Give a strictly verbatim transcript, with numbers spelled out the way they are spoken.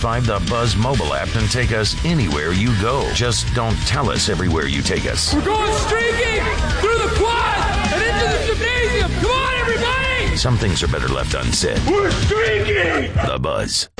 Find the Buzz mobile app and take us anywhere you go. Just don't tell us everywhere you take us. We're going streaking through the quad and into the gymnasium. Come on, everybody! Some things are better left unsaid. We're streaking! The Buzz.